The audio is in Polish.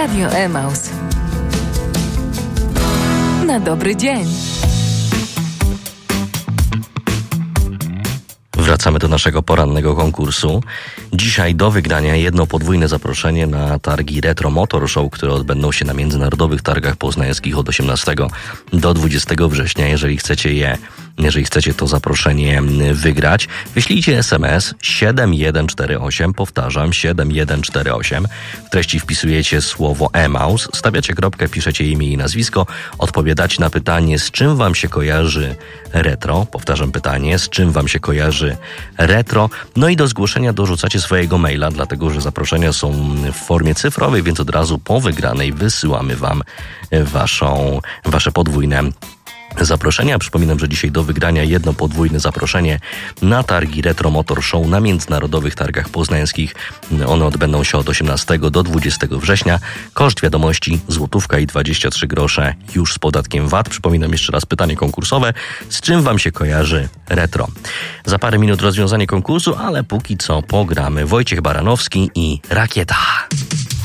Radio Emaus. Na dobry dzień. Wracamy do naszego porannego konkursu. Dzisiaj do wygrania jedno podwójne zaproszenie na targi Retro Motor Show, które odbędą się na Międzynarodowych Targach Poznańskich od 18 do 20 września. Jeżeli chcecie to zaproszenie wygrać, wyślijcie SMS 7148, powtarzam 7148. W treści wpisujecie słowo Emaus, stawiacie kropkę, piszecie imię i nazwisko, odpowiadacie na pytanie, z czym wam się kojarzy retro. Powtarzam pytanie, z czym wam się kojarzy retro. No i do zgłoszenia dorzucacie swojego maila, dlatego że zaproszenia są w formie cyfrowej, więc od razu po wygranej wysyłamy wam wasze podwójne zaproszenia. Przypominam, że dzisiaj do wygrania jedno podwójne zaproszenie na targi Retro Motor Show na Międzynarodowych Targach Poznańskich. One odbędą się od 18 do 20 września. Koszt wiadomości złotówka i 23 grosze już z podatkiem VAT. Przypominam jeszcze raz pytanie konkursowe. Z czym wam się kojarzy retro? Za parę minut rozwiązanie konkursu, ale póki co pogramy Wojciech Baranowski i Rakieta.